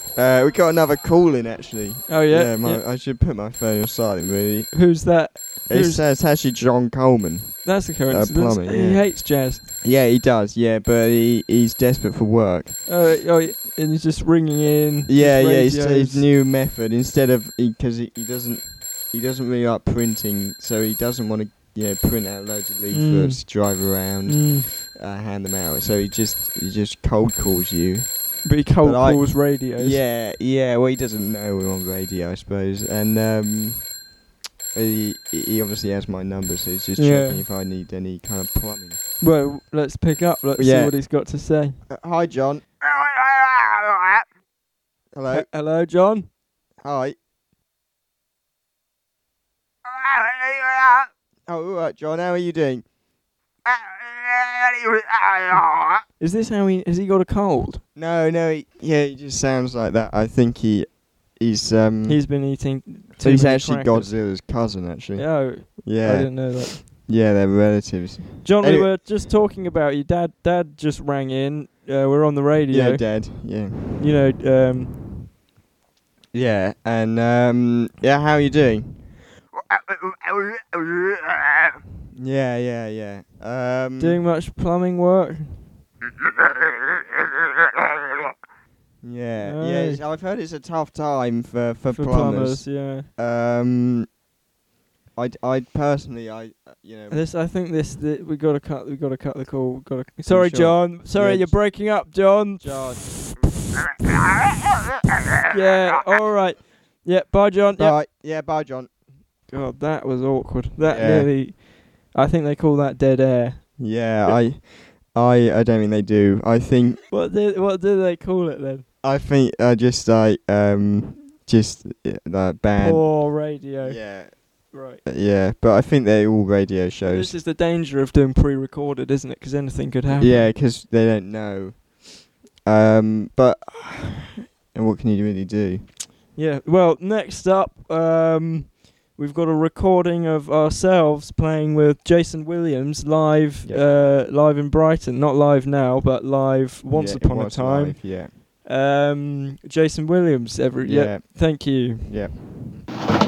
We got another call in actually. Oh yeah. I should put my phone on silent. Really. Who's that? It's actually John Coleman. That's a coincidence. Plumber, He yeah. hates jazz. Yeah, he does. Yeah, but he's desperate for work. And he's just ringing in. Yeah, his his new method instead of because he doesn't really like printing, so he doesn't want to print out loads of leaflets, drive around, hand them out. So he just cold calls you. But he cold calls radios. Yeah. Well, he doesn't know we're on radio, I suppose, and he obviously has my number, so he's just checking if I need any kind of plumbing. Well, let's pick up. Let's see what he's got to say. Hi, John. Hello. Hello, John. Hi. Oh, all right, John. How are you doing? Is this how has he got a cold? No. He just sounds like that. I think he's he's been eating. He's actually crackers. Godzilla's cousin, actually. Oh, yeah. I didn't know that. Yeah, they're relatives. John, we were just talking about you. Dad just rang in. We're on the radio. Yeah, Dad. Yeah. You know. Yeah, and how are you doing? Yeah. Doing much plumbing work? Yeah. I've heard it's a tough time for plumbers. Yeah. I personally, This, I think we gotta cut the call. Sorry, sure? John. Sorry, you're breaking up, John. Yeah. All right. Yeah. Bye, John. Bye. Yeah. Bye, John. God, that was awkward. Nearly. I think they call that dead air. Yeah. I don't think they do. I think. What do they call it then? I think just like that bad. Poor radio. Yeah. Right. Yeah, but I think they're all radio shows. This is the danger of doing pre-recorded, isn't it? Because anything could happen. Yeah, because they don't know. But and what can you really do? Yeah. Well, next up, we've got a recording of ourselves playing with Jason Williams live, live in Brighton. Not live now, but live once upon a time. Live, yeah. Jason Williams. Thank you. Yeah.